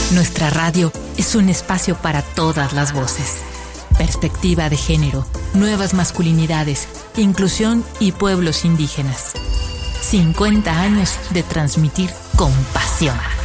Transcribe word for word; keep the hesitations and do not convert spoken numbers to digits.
Nuestra radio es un espacio para todas las voces. Perspectiva de género, nuevas masculinidades, inclusión y pueblos indígenas. cincuenta años de transmitir con pasión.